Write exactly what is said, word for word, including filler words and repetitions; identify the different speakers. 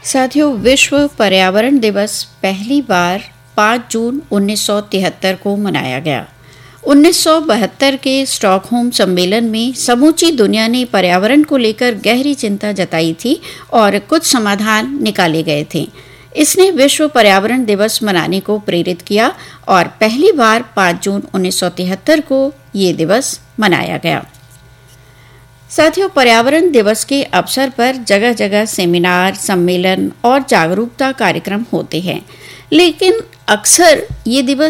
Speaker 1: साथियों, विश्व पर्यावरण दिवस पहली बार पाँच जून उन्नीस सौ तिहत्तर को मनाया गया। उन्नीस सौ बहत्तर के स्टॉकहोम सम्मेलन में समूची दुनिया ने पर्यावरण को लेकर गहरी चिंता जताई थी और कुछ समाधान निकाले गए थे। इसने विश्व पर्यावरण दिवस मनाने को प्रेरित किया और पहली बार पाँच जून उन्नीस सौ तिहत्तर को ये दिवस मनाया गया। साथियों, पर्यावरण दिवस के अवसर पर जगह जगह सेमिनार, सम्मेलन और जागरूकता कार्यक्रम होते हैं, लेकिन अक्सर ये दिवस